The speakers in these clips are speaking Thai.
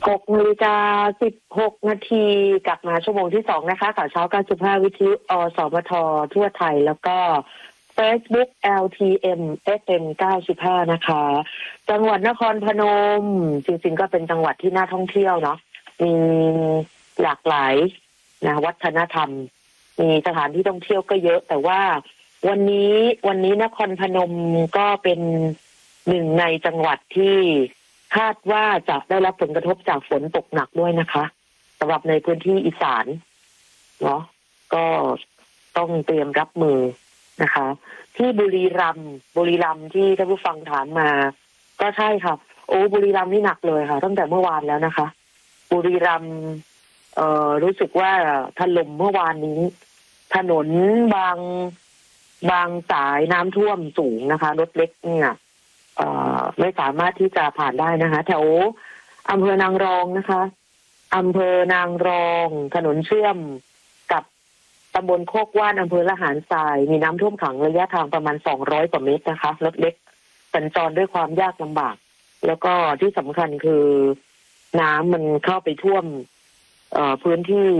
6:16 นาทีกลับมาชั่วโมงที่2นะคะข่าวเช้า95วิทยุสมททั่วไทยแล้วก็ Facebook LTM FM 95นะคะจังหวัดนครพนมจริงๆก็เป็นจังหวัดที่น่าท่องเที่ยวเนาะมีหลากหลายนะวัฒนธรรมมีสถานที่ท่องเที่ยวก็เยอะแต่ว่าวันนี้นครพนมก็เป็นหนึ่งในจังหวัดที่คาดว่าจะได้รับผลกระทบจากฝนตกหนักด้วยนะคะสำหรับในพื้นที่อีสานเนาะก็ต้องเตรียมรับมือนะคะที่บุรีรัมย์ที่ท่านผู้ฟังถามมาก็ใช่ค่ะโอ้บุรีรัมย์นี่หนักเลยค่ะตั้งแต่เมื่อวานแล้วนะคะบุรีรัมย์รู้สึกว่าถล่มเมื่อวานนี้ถนนบางสายน้ำท่วมสูงนะคะรถเล็กเนี่ยไม่สามารถที่จะผ่านได้นะคะแถวอำเภอนางรองนะคะอำเภอนางรองถนนเชื่อมกับตำบลโคกว่านอำเภอละหารทรายมีน้ำท่วมขังระยะทางประมาณ200 กว่าเมตรนะคะรถเล็กสัญจรด้วยความยากลำบากแล้วก็ที่สำคัญคือน้ำมันเข้าไปท่วมพื้นที่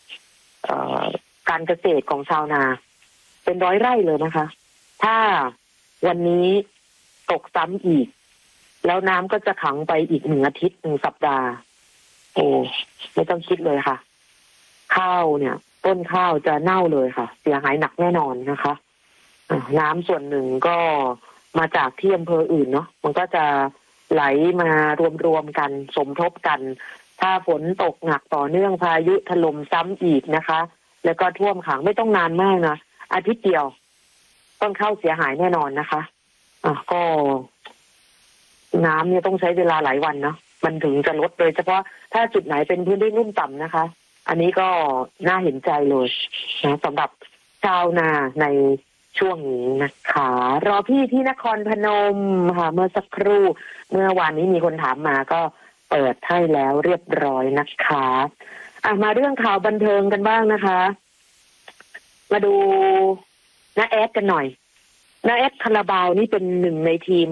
การเกษตรของชาวนาเป็น100 ไร่เลยนะคะถ้าวันนี้ตกซ้ำอีกแล้วน้ำก็จะขังไปอีก1 อาทิตย์1 สัปดาห์โอ้ไม่ต้องคิดเลยค่ะข้าวเนี่ยต้นข้าวจะเน่าเลยค่ะเสียหายหนักแน่นอนนะคะน้ำส่วนหนึ่งก็มาจากที่อำเภออื่นเนาะมันก็จะไหลมารวมกันสมทบกันถ้าฝนตกหนักต่อเนื่องพายุถล่มซ้ำอีกนะคะแล้วก็ท่วมขังไม่ต้องนานมากนะอาทิตย์เดียวต้นข้าวเสียหายแน่นอนนะคะก็น้ำเนี่ยต้องใช้เวลาหลายวันเนาะมันถึงจะลดโดยเฉพาะถ้าจุดไหนเป็นพื้นที่ลุ่มต่ำนะคะอันนี้ก็น่าเห็นใจเลยนะสำหรับชาวนาในช่วงนี้นะคะรอพี่ที่นครพนมค่ะเมื่อสักครู่เมื่อวานนี้มีคนถามมาก็เปิดให้แล้วเรียบร้อยนะคะมาเรื่องข่าวบันเทิงกันบ้างนะคะมาดูน้าแอดกันหน่อยน้าแอดคาราบาวนี่เป็นหนึ่งในทีม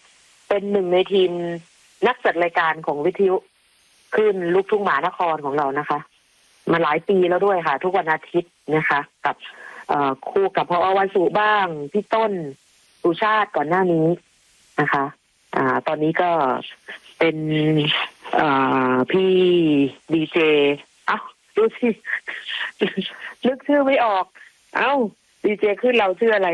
นักจัดรายการของวิทยุคลื่นลูกทุ่งหมานครของเรานะคะมาหลายปีแล้วด้วยค่ะทุกวันอาทิตย์นะคะกับคู่กับพอวันสุบ้างพี่ต้นสุชาติก่อนหน้านี้นะคะตอนนี้ก็เป็นพี่ดีเจดูสินึกชื่อไม่ออกดีเจขึ้นเราชื่ออะไร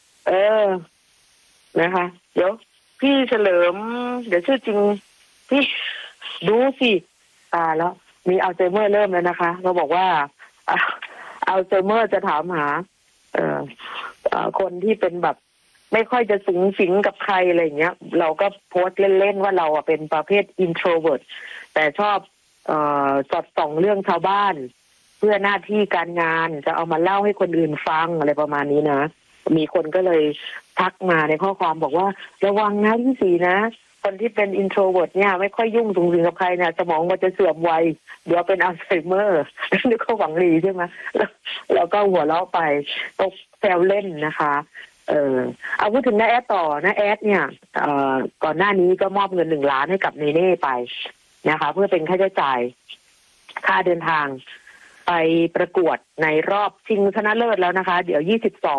นะคะเดี๋ยวพี่เฉลิมเดี๋ยวชื่อจริงพี่ดูสิแล้วมีอัลไซเมอร์เริ่มแล้วนะคะเขาบอกว่าอัลไซเมอร์จะถามหาคนที่เป็นแบบไม่ค่อยจะสูงสิงกับใครอะไรอย่างเงี้ยเราก็โพสต์เล่นๆว่าเราเป็นประเภท introvert แต่ชอบสอดส่องเรื่องชาวบ้านเพื่อหน้าที่การงานจะเอามาเล่าให้คนอื่นฟังอะไรประมาณนี้นะมีคนก็เลยทักมาในข้อความบอกว่าระวังนะพี่สีนะคนที่เป็น introvert เนี่ยไม่ค่อยยุ่งสูงสิงกับใครเนี่ยสมองมันจะเสื่อมไวเดี๋ยวเป็นอัลไซเมอร์นี่ก็หวังดีใช่ไหมแล้วก็หัวเราะไปตกแซวเล่นนะคะเอาพูดถึงน้าแอดต่อน้าแอดเนี่ยก่อนหน้านี้ก็มอบเงิน1 ล้านให้กับเนเน่ไปนะคะเพื่อเป็นค่าใช้จ่ายค่าเดินทางไปประกวดในรอบชิงชนะเลิศแล้วนะคะเดี๋ยว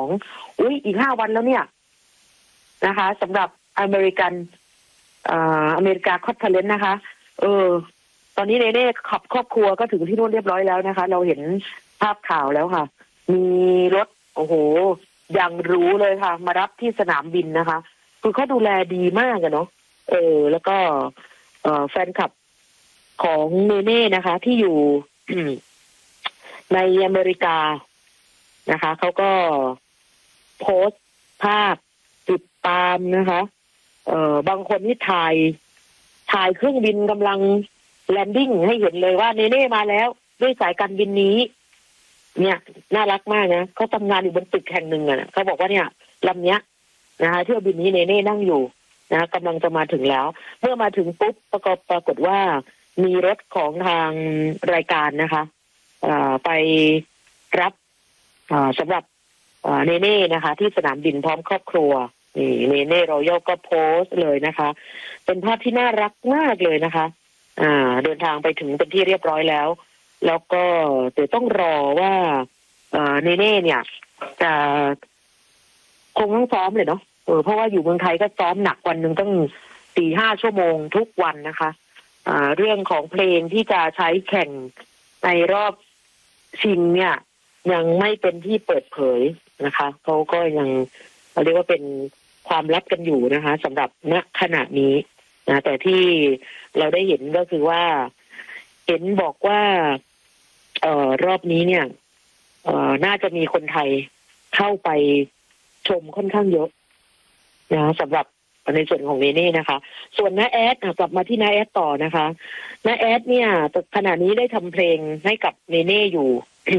22อีก5 วันแล้วเนี่ยนะคะสำหรับอเมริกาคอตเทเลนต์นะคะตอนนี้เนเน่ขับครอบครัวก็ถึงที่นู่นเรียบร้อยแล้วนะคะเราเห็นภาพข่าวแล้วค่ะมีรถโอ้โหอย่างรู้เลยค่ะมารับที่สนามบินนะคะคือเขาดูแลดีมากอะเนาะแล้วก็แฟนคลับของเนเน่นะคะที่อยู่ ในอเมริกานะคะเขาก็โพสต์ภาพติดตามนะคะบางคนที่ถ่ายเครื่องบินกำลังแลนดิ้งให้เห็นเลยว่าเนเน่มาแล้วด้วยสายการบินนี้เนี่ยน่ารักมากนะเขาทำงานอยู่บนตึกแห่งหนึ่งเขาบอกว่าเนี่ยลำเนี้ยนะคะเที่ยวบินนี้เนเน่นั่งอยู่นะกำลังจะมาถึงแล้วเมื่อมาถึงปุ๊บปรากฏว่ามีรถของทางรายการนะคะไปรับสำหรับเนเน่นะคะที่สนามบินพร้อมครอบครัวนี่เนเน่รอยัลก็โพสต์เลยนะคะเป็นภาพที่น่ารักมากเลยนะคะเดินทางไปถึงเป็นที่เรียบร้อยแล้วแล้วก็เดี๋ยวต้องรอว่าเนเน่เนี่ยจะคงต้องซ้อมเลยเนาะเพราะว่าอยู่เมืองไทยก็ซ้อมหนักวันหนึ่งตั้ง4-5 ชั่วโมงทุกวันนะคะเรื่องของเพลงที่จะใช้แข่งในรอบชิงเนี่ยยังไม่เป็นที่เปิดเผยนะคะเขาก็ยังเรียกว่าเป็นความลับกันอยู่นะคะสำหรับณขณะนี้นะแต่ที่เราได้เห็นก็คือว่าเห็นบอกว่ารอบนี้เนี่ยน่าจะมีคนไทยเข้าไปชมค่อนข้างเยอะนะสำหรับในส่วนของเนเน่นะคะส่วนน้าแอดกลับมาที่น้าแอดต่อนะคะน้าแอดเนี่ยขณะนี้ได้ทำเพลงให้กับเนเน่อยู่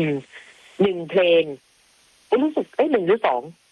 1 เพลงรู้สึก1 หรือ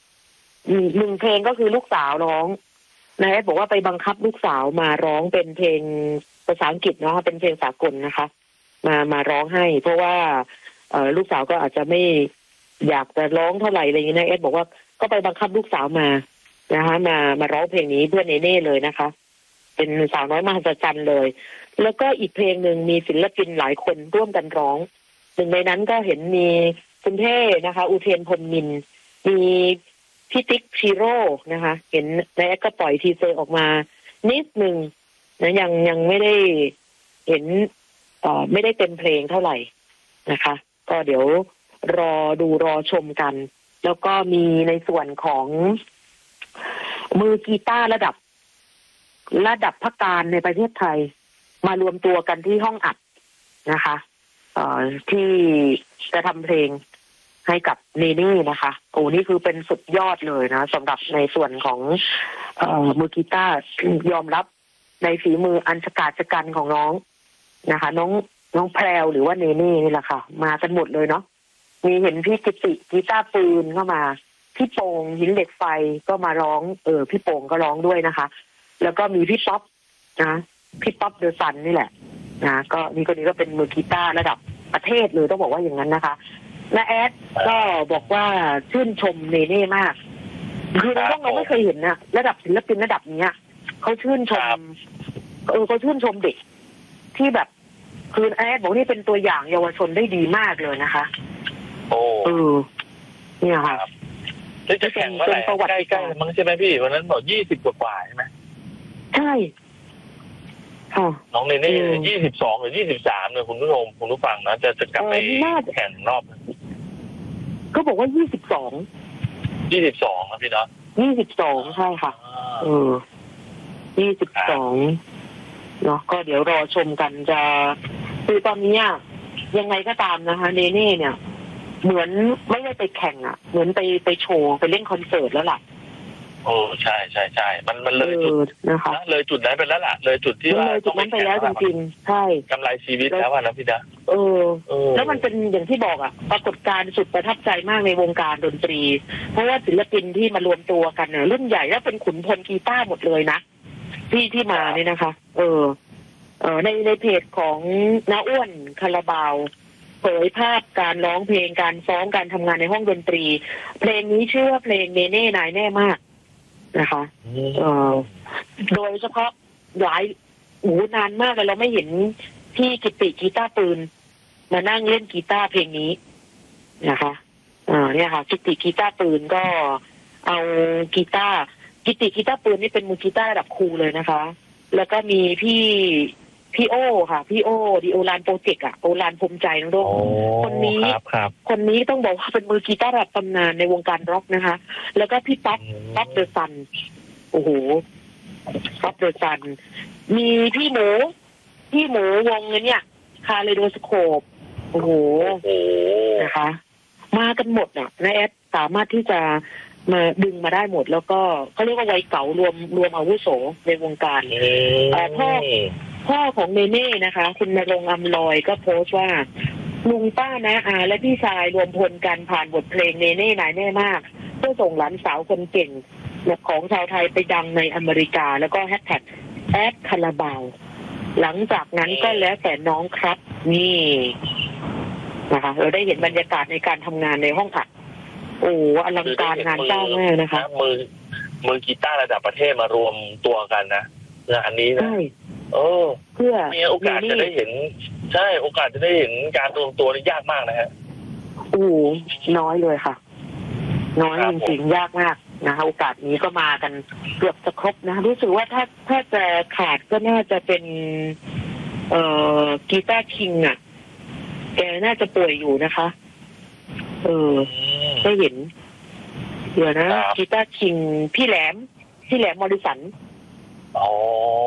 2 1 เพลงก็คือลูกสาวร้องน้าแอดบอกว่าไปบังคับลูกสาวมาร้องเป็นเพลงภาษาอังกฤษเนาะเป็นเพลงสากลนะคะมาร้องให้เพราะว่าลูกสาวก็อาจจะไม่อยากจะร้องเท่าไหร่อะไรอย่างนี้นะแอดบอกว่าก็ไปบังคับลูกสาวมานะคะมาร้องเพลงนี้เพื่อเนเน่เลยนะคะเป็นสาวน้อยมหัศจรรย์เลยแล้วก็อีกเพลงหนึ่งมีศิลปินหลายคนร่วมกันร้องหนึ่งในนั้นก็เห็นมีคุณเท่นะคะอุเทนพรหมมินทร์มีพี่ติ๊กชีโร่นะคะเห็นในแอดก็ปล่อยทีเซอร์ออกมานิดหนึ่งนะยังไม่ได้เห็นไม่ได้เต็มเพลงเท่าไหร่นะคะก็เดี๋ยวรอดูรอชมกันแล้วก็มีในส่วนของมือกีตาร์ระดับพักการในประเทศไทยมารวมตัวกันที่ห้องอัดนะคะที่จะทำเพลงให้กับเนเน่นะคะโอ้นี่คือเป็นสุดยอดเลยนะสำหรับในส่วนของมือกีตาร์ยอมรับในฝีมืออันฉกาจชะกันของน้องนะคะน้องแพรวหรือว่าเนเน่นี่แหละค่ะมากันหมดเลยเนาะมีเห็นพี่กิติกีตาร์ปืนเข้ามาพี่โป่งหินเหล็กไฟก็มาร้องพี่โป่งก็ร้องด้วยนะคะแล้วก็มีพี่ป๊อปนะพี่ป๊อปเดอะซันนี่แหละนะก็นี่คนนี้ก็เป็นมือกีตาร์ระดับประเทศเลยต้องบอกว่าอย่างนั้นนะคะและแอดก็บอกว่าชื่นชมเนเน่มากคือเราไม่เคยเห็นนะระดับศิลปินระดับนี้เขาชื่นชมเขาชื่นชมเด็กที่แบบคือแอดบอกนี่เป็นตัวอย่างเยาวชนได้ดีมากเลยนะคะโอ้เนี่ยค่ะจะแข่งเมื่อไหร่ใกล้ๆมั้งใช่ไหมพี่วันนั้นบอก20 กว่าใช่ไหมใช่ค่ะน้องเนเน่22 หรือ 23เนี่ยคุณผู้ชมคุณผู้ฟังนะจะกลับไปแข่งรอบเขาบอกว่า22 นะพี่เนาะ 22ใช่ค่ะ22เนาะก็เดี๋ยวรอชมกันจะคือตอนนี้ยังไงก็ตามนะคะเนเน่เนี่ยเหมือนไม่ได้ไปแข่งเหมือนไปโชว์ไปเล่นคอนเสิร์ตแล้วล่ะโอ้ใช่มันเลยจุดนะคะเลยจุดนั้นไปแล้วล่ะเลยจุดที่ว่าเลยจุดนั้นไปแล้วจริงๆใช่กำไรชีวิตแล้วนะพี่นะแล้วมันเป็นอย่างที่บอกปรากฏการณ์สุดประทับใจมากในวงการดนตรีเพราะว่าศิลปินที่มารวมตัวกันเนี่ยรุ่นใหญ่แล้วเป็นขุนพลกีตาร์หมดเลยนะที่มาเนี่ยนะคะในเพจของน้าอ้วนคาราบาวเผยภาพการร้องเพลงการซ้อมการทำงานในห้องดนตรีเพลงนี้ชื่อว่าเพลงเนเน่นายแน่มากนะคะโดยเฉพาะนานมากเลยเราไม่เห็นพี่กิติกีตาร์ปืนมานั่งเล่นกีตาร์เพลงนี้นะคะเนี่ยค่ะกิติกีตาร์ปืนก็เอากีตาร์กิติกีตาร์ปืนนี่เป็นมือกีตาร์ระดับครูเลยนะคะแล้วก็มีพี่โอค่ะพี่โอดิโอลานโปรเจกต์โอลานภูมิใจน้องโดคนนี้ต้องบอกว่าเป็นมือกีตาร์ระดับตำนานในวงการร็อกนะคะแล้วก็พี่ป๊อปเดอะซันโอ้โหป๊อปเดอะซันมีพี่หมูวงเนี่ยคาเลโดสโคปโอ้โหนะคะมากันหมดนะแอดสามารถที่จะมาดึงมาได้หมดแล้วก็เขาเรียกว่าวัยเก่ารวมอาวุโสในวงการพ่อของเนเน่นะคะคุณณรงค์อำลอยก็โพสต์ว่าลุงป้านะอาและพี่ชายรวมพลกันผ่านบทเพลงเนเน่นายแน่มากเพื่อส่งหลานสาวคนเก่งของชาวไทยไปดังในอเมริกาแล้วก็แฮชแท็กแอดคาราบาวหลังจากนั้นก็แล้วแต่น้องครับนี่นะคะเราได้เห็นบรรยากาศในการทำงานในห้องอัดโอ้อลังการงานสร้างมากนะคะมือกีตาร์ระดับประเทศมารวมตัวกันนะอันนี้นะเพื่อมีโอกาสจะได้เห็นใช่โอกาสจะได้เห็นการรวมตัวนี่ยากมากนะฮะโอ้น้อยเลยค่ะน้อยจริงๆยากมากนะคะโอกาสนี้ก็มากันเกือบจะครบนะรู้สึกว่าถ้าจะขาดก็น่าจะเป็นกีตาร์คิงอ่ะแกน่าจะป่วยอยู่นะคะได้เห็นเดี๋ยวนะกีตาร์คิงพี่แหลมมอริสันโอ้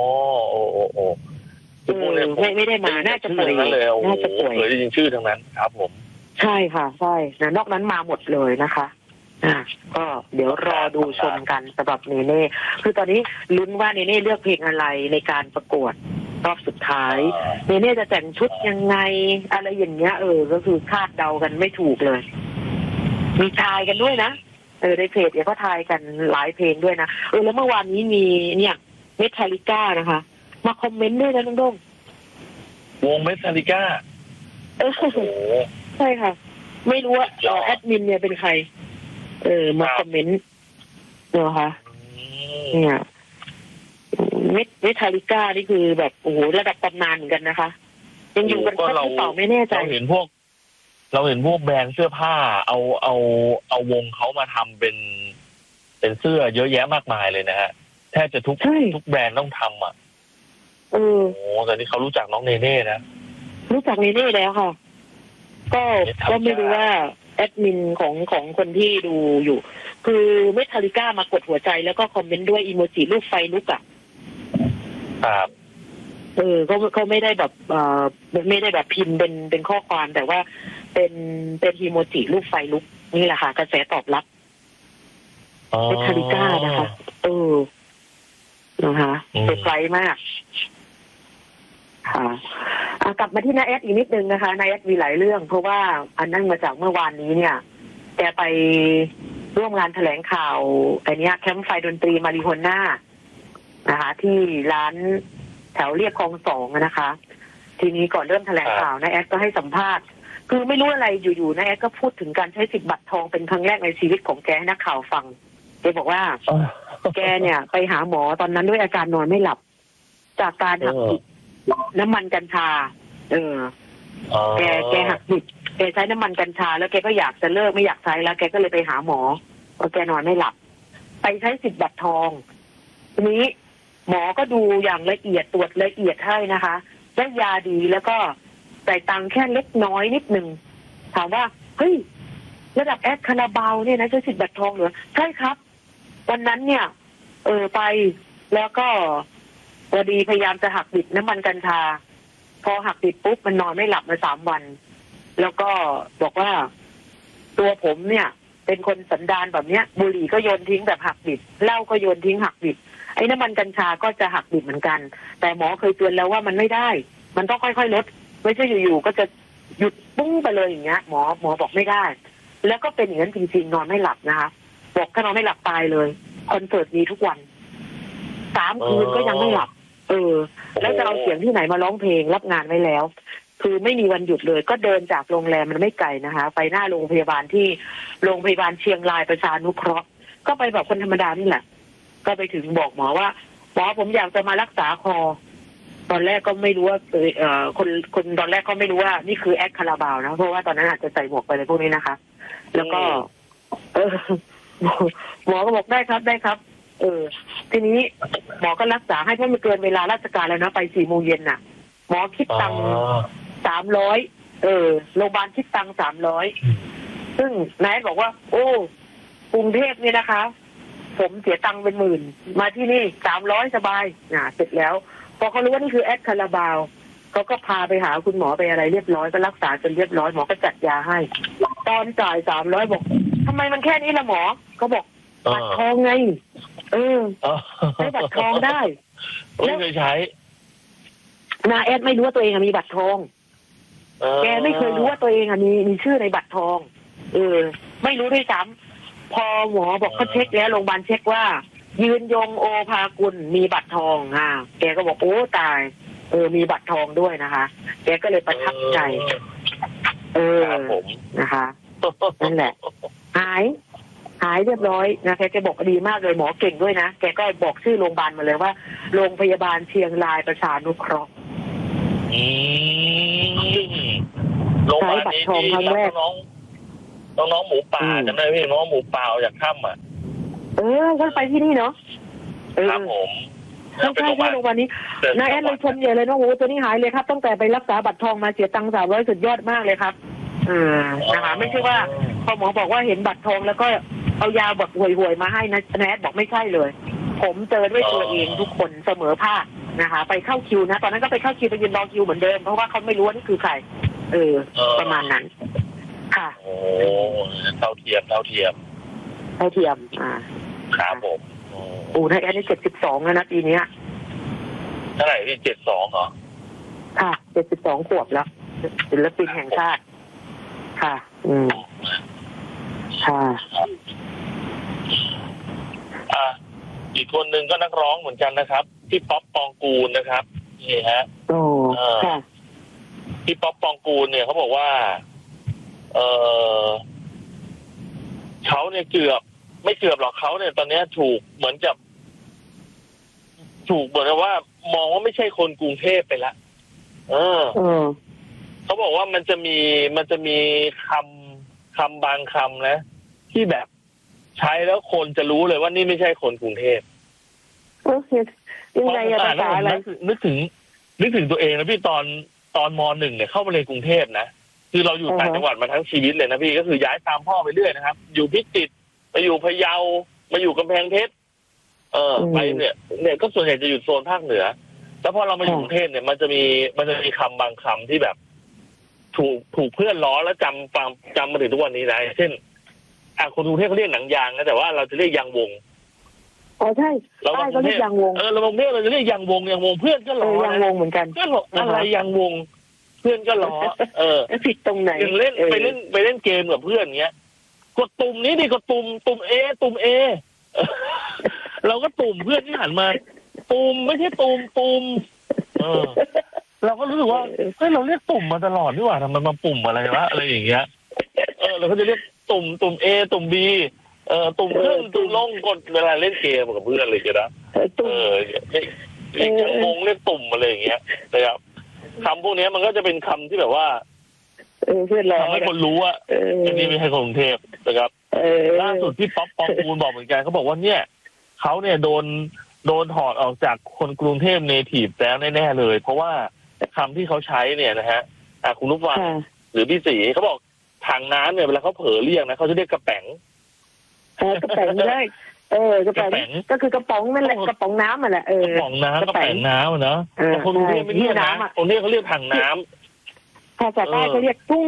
ไม่ได้มาน่าจะป่วยน่าจะป่วยเคยได้ยินชื่อทั้งนั้นครับผมใช่ค่ะใช่นะนอกนั้นมาหมดเลยนะคะก็เดี๋ยวรอดูชมกันสำหรับเนเน่คือตอนนี้ลุ้นว่าเนเน่เลือกเพลงอะไรในการประกวดรอบสุดท้ายเนเน่จะแต่งชุดยังไงอะไรอย่างเงี้ยก็คือคาดเดากันไม่ถูกเลยมีทายกันด้วยนะในเพจเนี่ยก็ทายกันหลายเพลงด้วยนะแล้วเมื่อวานนี้มีเนี่ยเมทัลลิก้านะคะมาคอมเมนต์ด้วยนะน้องด้งวงเมทัลลิก้าใช่ค่ะไม่รู้ว่าแอดมินเนี่ยเป็นใครมาคอมเมนต์นะคะเนี่ยเมทัลลิก้านี่คือแบบโอ้โหระดับตำนานเหมือนกันนะคะยังอยู่กันครบหรือเปล่าไม่แน่ใจเราเห็นพวกแบรนด์เสื้อผ้าเอาวงเขามาทำเป็นเสื้อเยอะแยะมากมายเลยนะฮะแทบจะทุกแบรนด์ต้องทำอ่ะโอ้แต่นี่เขารู้จักน้องเนเน่นะรู้จักเนเน่แล้วค่ะก็ไม่รู้ว่าแอดมินของคนที่ดูอยู่คือเมทัลลิก้ามากดหัวใจแล้วก็คอมเมนต์ด้วยอีโมจิรูปไฟลุกอ่ะครับเขาไม่ได้แบบไม่ได้แบบพิมพ์เป็นข้อความแต่ว่าเป็นอีโมจิรูปไฟลุกนี่แหละค่ะกระแสตอบรับเมทัลลิก้านะคะนะคะเซอร์ไพรส์มากค่ะกลับมาที่นายแอดอีกนิดนึงนะคะนายแอดมีหลายเรื่องเพราะว่าอันนั่งมาจากเมื่อวานนี้เนี่ยแกไปร่วมงานแถลงข่าวไอ้นี้แคมป์ไฟดนตรีมาริโฮน่านะคะที่ร้านแถวเรียบคลอง2นะคะทีนี้ก่อนเริ่มแถลงข่าวนายแอดก็ให้สัมภาษณ์คือไม่รู้อะไรอยู่ๆนายแอดก็พูดถึงการใช้สิทธิ์บัตรทองเป็นครั้งแรกในชีวิตของแกให้นักข่าวฟังแกบอกว่าแกเนี่ยไปหาหมอตอนนั้นด้วยอาการนอนไม่หลับจากการหักดิบน้ำมันกัญชาแกหักดิบแกใช้น้ำมันกัญชาแล้วแกก็อยากจะเลิกไม่อยากใช้แล้วแกก็เลยไปหาหมอเพราะแกนอนไม่หลับไปใช้สิทธิ์บัตรทองทีนี้หมอก็ดูอย่างละเอียดตรวจละเอียดให้นะคะได้ยาดีแล้วก็จ่ายตังค์แค่เล็กน้อยนิดนึงถามว่าเฮ้ยระดับแอดคาราบาวเนี่ยนะใช้สิทธิ์บัตรทองเหรอใช่ครับวันนั้นเนี่ยไปแล้วก็พอดีพยายามจะหักดิบน้ำมันกัญชาพอหักดิบปุ๊บมันนอนไม่หลับมา3 วันแล้วก็บอกว่าตัวผมเนี่ยเป็นคนสันดานแบบเนี้ยบุหรี่ก็โยนทิ้งแบบหักดิบเหล้าก็โยนทิ้งหักดิบไอ้น้ำมันกัญชาก็จะหักดิบเหมือนกันแต่หมอเคยเตือนแล้วว่ามันไม่ได้มันต้องค่อยๆลดไม่ใช่อยู่ๆก็จะหยุดปุ้งไปเลยอย่างเงี้ยหมอบอกไม่ได้แล้วก็เป็นอย่างนั้นจริงๆนอนไม่หลับนะคะบอกถ้านอนไม่หลับตายเลยคอนเสิร์ตมีทุกวัน3 คืนก็ยังไม่หลับแล้วจะเอาเสียงที่ไหนมาร้องเพลงรับงานไว้แล้วคือไม่มีวันหยุดเลยก็เดินจากโรงแรมมันไม่ไกลนะคะไปหน้าโรงพยาบาลที่โรงพยาบาลเชียงรายประชานุเคราะห์ก็ไปแบบคนธรรมดานี่แหละก็ไปถึงบอกหมอว่าหมอผมอยากจะมารักษาคอตอนแรกก็ไม่รู้ว่าคนตอนแรกก็ไม่รู้ว่านี่คือแอดคาราบาวนะเพราะว่าตอนนั้นอาจจะใส่หมวกไปอะไรพวกนี้นะคะแล้วก็หมอก็บอกได้ครับทีนี้หมอก็รักษาให้เพราะมันเกินเวลาราชการแล้วนะไป4 โมงเย็นน่ะหมอคิดตังค์300โรงพยาบาลคิดตังค์300ซึ่งนายบอกว่าโอ้กรุงเทพเนี่ยนะคะผมเสียตังค์เป็น10,000มาที่นี่300สบายเสร็จแล้วพอเขารู้ว่านี่คือแอดคาราบาวเขาก็พาไปหาคุณหมอไปอะไรเรียบร้อยก็รักษาจนเรียบร้อยหมอก็จัดยาให้ตอนจ่าย300บอกทำไมมันแค่นี้ล่ะหมอก็บอกบัตรทองไงใช้บัตรทองได้ไม่เคยใช้นาแอดไม่รู้ว่าตัวเองมีบัตรทองแกไม่เคยรู้ว่าตัวเองมีชื่อในบัตรทองไม่รู้ด้วยซ้ำพอหมอบอกเขาเช็คแล้วโรงพยาบาลเช็คว่ายืนยงโอภากุลมีบัตรทองแกก็บอกโอ้ตายมีบัตรทองด้วยนะคะแกก็เลยประทับใจนะคะนั่นแหละหายเรียบร้อยนะแกบอกดีมากเลยหมอเก่งด้วยนะแกก็บอกชื่อโรงพยาบาลมาเลยว่าโรงพยาบาลเชียงรายประชานุเคราะห์โรงพยาบาลนี้ที่รับน้องหมูป่าจำได้พี่น้องหมูป่าจากถ้ำอ่ะก็ไปที่นี่เนาะครับผมใช่โรงพยาบาลนี้นายแอดเลยชมใหญ่เลยนะโอ้ตัวนี้หายเลยครับตั้งแต่ไปรักษาบัตรทองมาเสียตังค์300สุดยอดมากเลยครับนะคะไม่ใช่ว่าพอหมอบอกว่าเห็นบัตรทองแล้วก็เอายาแบบห่วยๆมาให้นะแนทบอกไม่ใช่เลยผมเจอด้วยตัวเองทุกคนเสมอภาคนะคะไปเข้าคิวนะตอนนั้นก็ไปเข้าคิวไปยืนรอคิวเหมือนเดิมเพราะว่าเขาไม่รู้ว่านี่คือใครประมาณนั้นค่ะโอ้เท่าเทียมครับผมนายแอดนี่72แล้วนะปีนี้เท่าไหร่พี่72เหรอค่ะ72ขวบแล้วศิลปินแห่งชาติค่ะค่ะอีกคนหนึ่งก็นักร้องเหมือนกันนะครับพี่ป๊อปปองกูลนะครับนี่ฮะค่ะพี่ป๊อปปองกูลเนี่ยเขาบอกว่าเขาเนี่ยไม่เกือบหรอกเขาเนี่ยตอนนี้ถูกเหมือนว่ามองว่าไม่ใช่คนกรุงเทพไปละเขาบอกว่ามันจะมีคำบางคำนะที่แบบใช้แล้วคนจะรู้เลยว่านี่ไม่ใช่คนกรุงเทพยังไงภาษาอะไรนึกถึงตัวเองนะพี่ตอนม.1เนี่ยเข้ามาเรียนกรุงเทพนะคือเราอยู่ต่างจังหวัดมาทั้งชีวิตเลยนะพี่ก็คือย้ายตามพ่อไปเรื่อยนะครับอยู่พิจิตรมาอยู่พะเยามาอยู่กำแพงเพชรไปเนี่ยก็ส่วนใหญ่จะอยู่โซนภาคเหนือแล้วพอเรามาอยู่กรุงเทพเนี่ยมันจะมีคำบางคำที่แบบถูกเพื่อนล้อแล้วจำมาถึงทุกวันนี้นะเช่นคนกรุงเทพเขาเรียกหนังยางนะแต่ว่าเราจะเรียกยางวงใช่เราเรียกยางวงเรากรุงเทพเราจะเรียกยางวงเพื่อนก็ล้อยางวงเหมือนกันเพื่อนบอกอะไรยางวงเพื่อนก็ล้อผิดตรงไหนยังเล่นไปเล่นเกมกับเพื่อนเงี้ยกดตุ่มนี้ดิกดตุ่มตุ่มเอเราก็ตุ่มเพื่อนที่หันมาตุ่มไม่ใช่ตุ่มเราก็รู้สึกว่าเฮ้ยเราเรียกตุ่มมาตลอดนี่หว่าทำไมมาปุ่มอะไรวะอะไรอย่างเงี้ยเราก็จะเรียกตุ่มเอตุ่มบีตุ่มขึ้นตุ่มลงกดเวลาเล่นเกมกับเพื่อนอะไรอย่างเงี้ยนะเรียกงงเรียกตุ่มอะไรอย่างเงี้ยนะครับคำพวกนี้มันก็จะเป็นคำที่แบบว่าทำให้คนรู้ว่าอันนี้ไม่ใช่คนกรุงเทพนะครับล่าสุดที่ป๊อปปองกูลบอกเหมือนกันเขาบอกว่าเนี่ยเขาเนี่ยโดนถอดออกจากคนกรุงเทพเนทีฟแล้วแน่ๆเลยเพราะว่าคำที่เขาใช้เนี่ยนะฮะคุณนุ๊กฟังหรือพี่ศรีเขาบอกถังน้ำเนี่ยเวลาเขาเผลอเรียกนะเขาจะเรียกกระแป๋งกระแป๋งได้กระแป๋งก็คือกระป๋องนั่นแหละกระป๋องน้ำอ่ะแหละกระป๋องน้ำกระแป๋งน้ำเนาะคนกรุงเทพไม่เรียกนะคนนี้เขาเรียกถังน้ำภาษาใต้เขาเรียกทุ่ง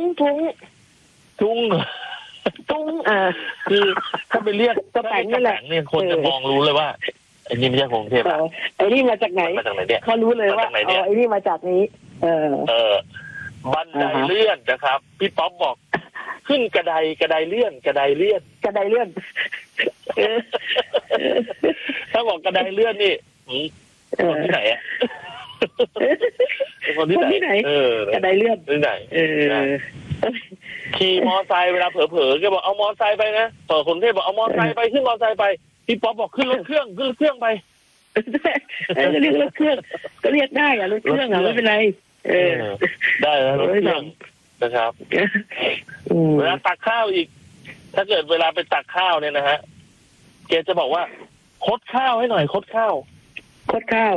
คือถ้าไปเรียกกระแป๋งนี่แหละเนี่ยคนจะมองรู้เลยว่าไอ้นี่ไม่ใช่กรุงเทพไอ้นี่มาจากไหนเขารู้เลยว่าไอ้นี่มาจากนี้บันไดเลื่อนนะครับพี่ป๊อปบอกขึ้นกระไดเลื่อนถ้าบอกกระไดเลื่อนนี่คนที่ไหนอ่ะคนที่ไหนกระไดเลื่อนที่ไหนขี่มอไซค์เวลาเผลอๆก็บอกเอามอไซค์ไปนะคนที่บอกเอามอไซค์ไปขึ้นมอไซค์ไปพี่ป๊อปบอกขึ้นรถเครื่องไปเรียกรถเครื่องก็เรียกได้อะรถเครื่องอะไม่เป็นไรได้แล้วรถเครื่องนะครับเวลาตักข้าวอีกถ้าเกิดเวลาไปตักข้าวเนี่ยนะฮะแกจะบอกว่าคดข้าวให้หน่อยคดข้าวคดข้าว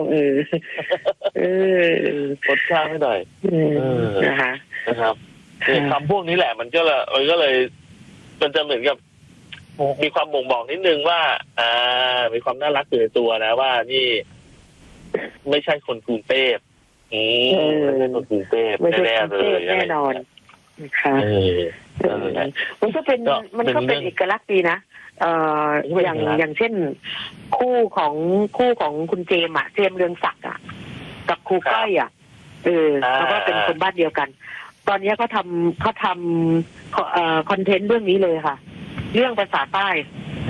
คดข้าวให้หน่อยนะครับคำพวกนี้แหละมันก็เลยมันจะเหมือนกับมีความบ่งบอกนิดนึงว่ามีความน่ารักอยู่ในตัวนะว่านี่ไม่ใช่คนกรุงเทพไม่ใช่คนกรุงเทพแน่ๆเลยแน่นอนค่ะมันก็เป็นเอกลักษณ์ดีนะอย่างเช่นคู่ของคุณเจมเรืองศักดิ์กับครูก้อยแล้วก็เป็นคนบ้านเดียวกันตอนนี้เขาทำคอนเทนต์เรื่องนี้เลยค่ะเรื่องภาษาใต้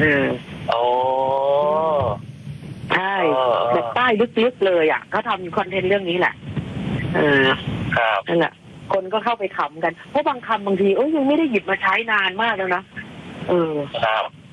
ใช่แบบใต้ลึกๆเลยเขาทำคอนเทนต์เรื่องนี้แหละนั่นแหละคนก็เข้าไปขำกันเพราะบางคำบางทียังไม่ได้หยิบมาใช้นานมากแล้วนะครับ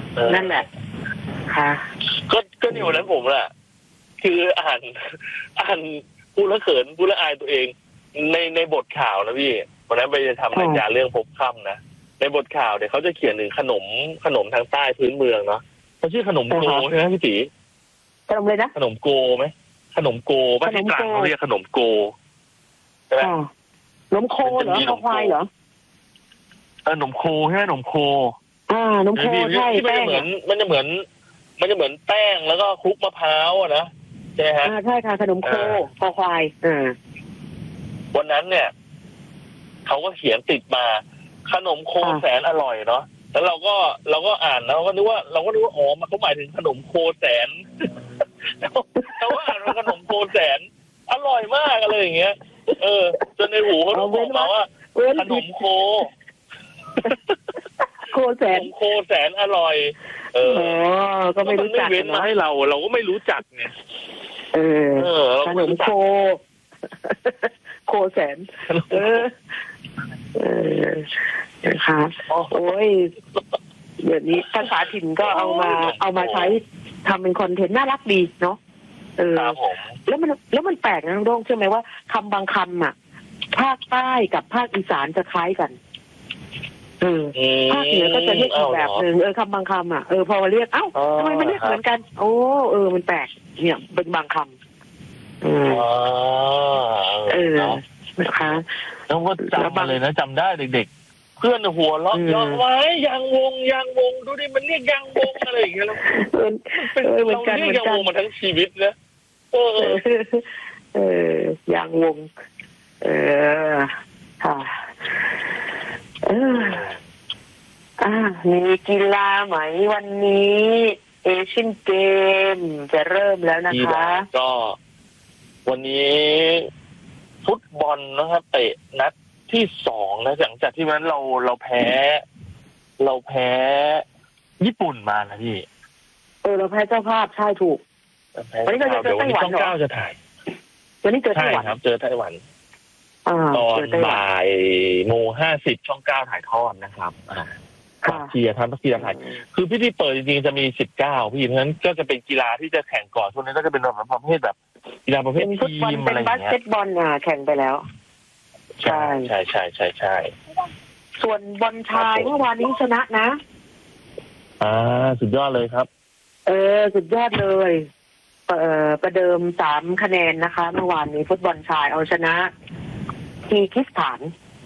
นั่นแหละค่ะก็นี่วันนั้นผมแหละคืออ่านพูดแล้วเขินพูดแล้วอายตัวเองในบทข่าวนะพี่วันนั้นไปทำรายการเรื่องพบค่ำนะในบทข่าวเนี่ยเขาจะเขียนถึงขนมทางใต้พื้นเมืองเนาะเขาชื่อขนมโกใช่ไหมพี่ตีขนมเลยนะขนมโกไหมขนมโกบ้านที่ตรังเขาเรียกขนมโกใช่ไหมขนมโคเหรอคอควายเหรอขนมโคใช่ไหมขนมโคขนมโคใช่มันจะเหมือนแป้งแล้วก็คลุกมะพร้าวนะใช่ไหมฮะใช่ค่ะขนมโคคอควายวันนั้นเนี่ยเขาก็เขียนติดมาขนมโคแสนอร่อยเนาะแล้วเราก็อ่านแล้วก็นึกว่าอ๋อมันเขาหมายถึงขนมโคแสนเราก็อ่านว่าขนมโคแสนอร่อยมากอะไรอย่างเงี้ยจนในหูเขาบอกมาว่าขนมโคแสนโคแสนอร่อยก็ไม่รู้จักเว้นมาให้เราก็ไม่รู้จักไงขนมโคแสนนะคะโอ้ยเดี๋ยวนี้ภาษาถิ่นก็เอามาใช้ทำเป็นคอนเทนต์น่ารักดีเนาะแล้วมันแปลกนะน้องโด่งใช่ไหมว่าคำบางคำอ่ะภาคใต้กับภาคอีสานจะคล้ายกันภาคเหนือก็จะเรียกอีกแบบหนึ่งคำบางคำอ่ะพอมาเรียกทำไมมันเรียกเหมือนกันโอ้มันแปลกเนี่ยเป็นบางคำนะคะแล้วก็จำมาเลยนะจำได้เด็กๆเพื่อนหัวเราะย้อนไว้ยางวงดูดิมันเรียกยางวงอะไรอย่างเงี้ยแล้วเราเรียกยางวงมาทั้งชีวิตนะยางวงค่ะมีกีฬาไหมวันนี้เอเชียนเกมจะเริ่มแล้วนะคะก็วันนี้ฟุตบอลนะครับเตะนัดที่2นะหลังจากที่วันนั้นเราแพ้ญี่ปุ่นมานะพี่เราแพ้เจ้าภาพใช่ถูกวันนี้ก็จะเจอไต้หวันช่อง9จะถ่ายวันนี้เจอไต้หวันครับเจอไต้หวันตอนบ่ายโมง50ช่อง9ถ่ายทอดนะครับเชียร์ทันเชียร์ไทยคือพิธีเปิดจริงๆจะมี19พี่เพราะฉะนั้นก็จะเป็นกีฬาที่จะแข่งก่อนช่วงนี้ก็จะเป็นประเภทแบบกีฬาประเภททีมอะไรอย่างเงี้ยเป็นบาสเกตบอลแข่งไปแล้วใช่ส่วนบอลชายเมื่อวานนี้ชนะนะสุดยอดเลยครับสุดยอดเลยประเดิม3คะแนนนะคะเมื่อวานนี้ฟุตบอลชายเอาชนะคีร์กิสถาน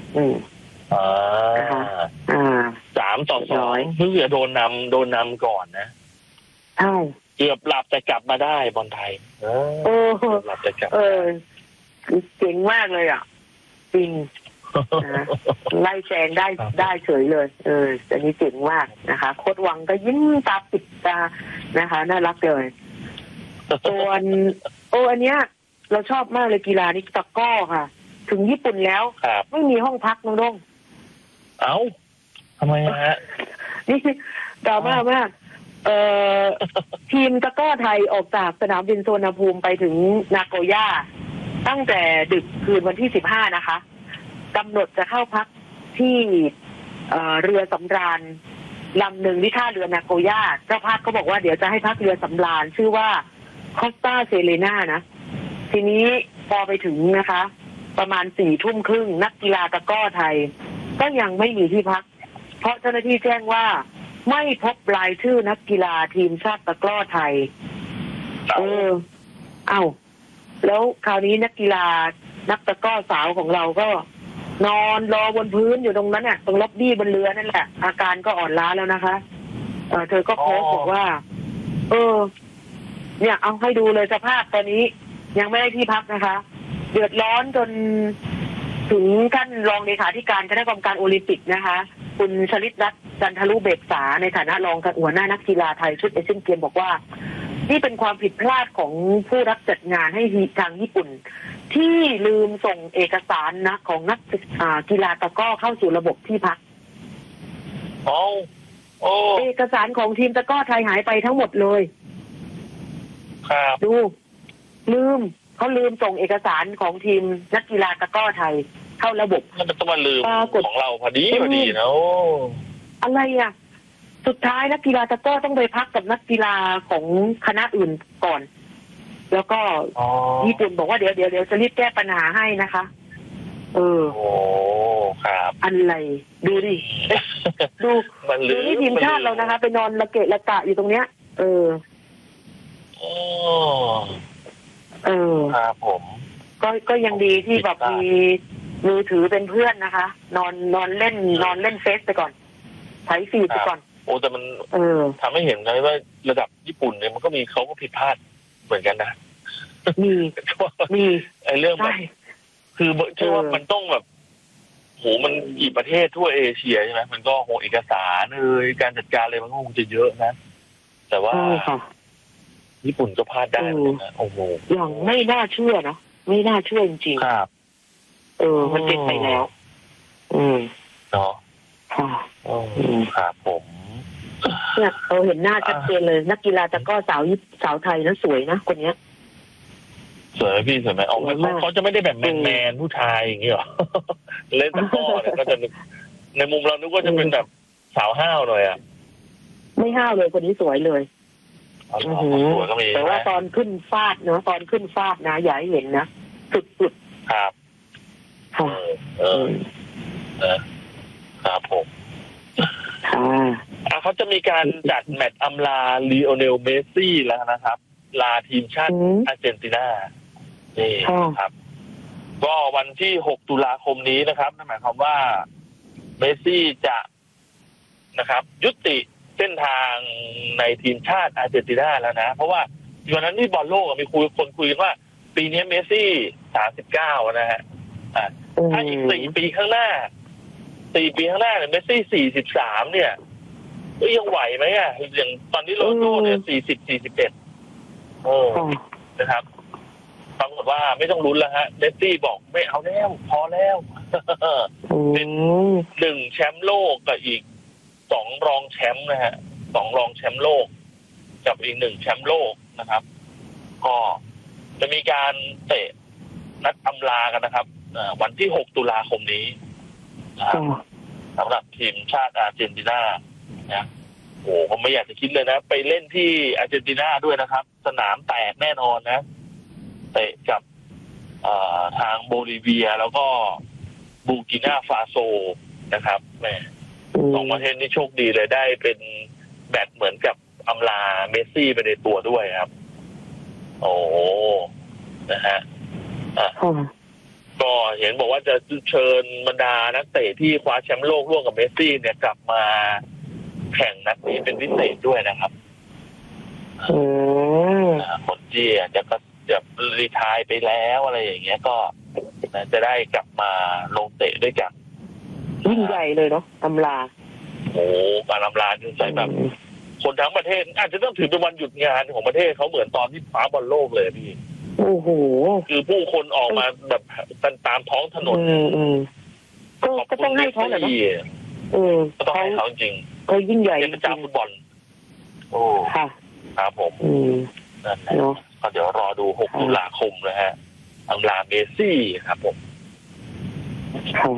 3-2เพิ่งจะโดนนำก่อนนะใช่เกือบหลับแต่กลับมาได้บอลไทยหลับแต่กลับเจ๋งมากเลยจริงไล่แซงได้เฉยเลยอันนี้เจ๋งมากนะคะโค้ชวังก็ยิ้มตาปิดตานะคะน่ารักเลยส่วนอันเนี้ยเราชอบมากเลยกีฬานี้ตะก้อค่ะถึงญี่ปุ่นแล้วไม่มีห้องพักน้องด้งทำไมฮะนี่ดราม่ามากทีมตะก้อไทยออกจากสนามบินสุวรรณภูมิไปถึงนาโกย่าตั้งแต่ดึกคืนวันที่15นะคะกำหนดจะเข้าพักที่เรือสำราญลำหนึ่งที่ท่าเรือนาโกย่าเจ้าภาพก็บอกว่าเดี๋ยวจะให้พักเรือสำราญชื่อว่าคอสตาเซเลนานะทีนี้พอไปถึงนะคะประมาณ22:30นักกีฬาตะก้อไทยก็ยังไม่มีที่พักเพราะเจ้าหน้าที่แจ้งว่าไม่พบรายชื่อนักกีฬาทีมชาติตะกร้อไทยแล้วคราวนี้นักกีฬานักตะกร้อสาวของเราก็นอนรอบนพื้นอยู่ตรงนั้นตรงล็อบบี้บนเรือนั่นแหละอาการก็อ่อนล้าแล้วนะคะเธอก็โพสต์บอกว่าเนี่ยเอาให้ดูเลยสภาพตอนนี้ยังไม่ได้ที่พักนะคะเดือดร้อนจนถึงท่านรองเลขาธิการคณะกรรมการโอลิมปิกนะคะคุณชลิตรัตน์จันทรุเบกษาในฐานะรองหัวหน้านักกีฬาไทยชุดเอเชียนเกมบอกว่านี่เป็นความผิดพลาดของผู้รับจัดงานให้ทางญี่ปุ่นที่ลืมส่งเอกสารนะของนักกีฬาตะกร้อเข้าสู่ระบบที่พักเอกสารของทีมตะกร้อไทยหายไปทั้งหมดเลยดูเขาลืมส่งเอกสารของทีมนักกีฬาตะกร้อไทยเข้าระบบมันต้องมาลืมของเราพอดีนะอะไรสุดท้ายนักกีฬาตะกร้อต้องไปพักกับนักกีฬาของคณะอื่นก่อน แล้วก็ญี่ปุ่นบอกว่าเดี๋ยวจะรีบแก้ปัญหาให้นะคะโอ้ครับอะไรดูดิดูนี่ทีมชาติเรานะคะไปนอนระเกะระกะอยู่ตรงเนี้ยครับผมก็ยังดีที่แบบมีมือถือเป็นเพื่อนนะคะ นอนเล่นเฟซไปก่อนไถฟีดไปก่อนโอ้แต่มันทำให้เห็นเลยว่าระดับญี่ปุ่นเนี่ยมันก็มีเขาก็ผิดพลาดเหมือนกันนะมีไอ้เรื่องแบบคือเชื่อว่ามันต้องแบบโหมันกี่ประเทศทั่วเอเชียใช่ไหมมันก็โหเอกสารการจัดการเลยมันก็คงจะเยอะนะแต่ว่าญี่ปุ่นก็พลาดได้นะโอ้โหอย่างไม่น่าเชื่อนะไม่น่าเชื่อจริงๆครับมันเป็นไปแล้วเนาะครับผมเนี่ยเราเห็นหน้าชัดเจนเลยนักกีฬาตะกร้อสาวไทยนั้นสวยนะคนเนี้ยสวยไหมพี่สวยไหมออกเขาจะไม่ได้แบบแมนผู้ชายอย่างนี้หรอเล่นตะกร้อเนี่ยก็จะในมุมเรานึกว่าจะเป็นแบบสาวห้าวหน่อยไม่ห้าวเลยคนนี้สวยเลยแต่ว่าตอนขึ้นฟาดเนาะตอนขึ้นฟาดนะอย่าให้เห็นนะสุดๆครับครับผมเขาจะมีการจัดแมตช์อำลาลีโอเนลเมสซี่แล้วนะครับลาทีมชาติอาร์เจนตินานี่ครับก็วันที่6 ตุลาคมนี้นะครับนั่นหมายความว่าเมสซี่จะนะครับยุติเส้นทางในทีมชาติอาร์เจนตินาแล้วนะเพราะว่าวันนั้นที่บอลโลกมีคนคุยกันว่าปีนี้เมสซี่39นะฮะถ้าอีก4 ปีข้างหน้าเนี่ยเมสซี่43เนี่ยยังไหวไหมอย่างตอนนี้โรนัลโดเนี่ย41นะครับปรากฏว่าไม่ต้องลุ้นแล้วฮะเมสซี่บอกไม่เอาแล้วพอแล้วเป็น1 แชมป์โลกกับอีก2 รองแชมป์นะฮะ2 รองแชมป์โลกกับอีก1 แชมป์โลกนะครับก็จะมีการเตะนัดอำลากันนะครับวันที่6 ตุลาคมนี้นะครับสำหรับทีมชาติอาร์เจนตินานะโอ้ผมไม่อยากจะคิดเลยนะไปเล่นที่อาร์เจนตินาด้วยนะครับสนามแตกแน่นอนนะเตะกับทางโบลิเวียแล้วก็บูกินาฟาโซนะครับแม่2 ประเทศนี้โชคดีเลยได้เป็นแบตเหมือนกับอำลาเมสซี่ไปในตัวด้วยครับโอ้นะฮะก็เห็นบอกว่าจะเชิญบรรดานักเตะที่คว้าแชมป์โลกร่วมกับเมสซี่เนี่ยกลับมาแข่งนัดนี้เป็นพิเศษด้วยนะครับคนที่จะรีไทร์ไปแล้วอะไรอย่างเงี้ยก็จะได้กลับมาลงเตะด้วยกันยิ่งใหญ่เลยเนาะอำลาการอำลาคือใส่แบบคนทั้งประเทศอาจจะต้องถือเป็นวันหยุดงานของประเทศเขาเหมือนตอนที่คว้าบอลโลกเลยพี่โอ้โหคือผู้คนออกมาแบบตามท้องถนนก็ต้องให้เขาแหละเนาะก็ต้องให้เขาจริงก็ยิ่งใหญ่เป็นจากฟุตบอลค่ะครับผมนั่นแหละก็เดี๋ยวรอดู6 ตุลาคมนะฮะอำลาเมสซี่ครับผม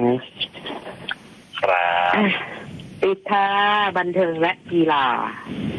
ครับปิดท้ายบันเทิงและกีฬา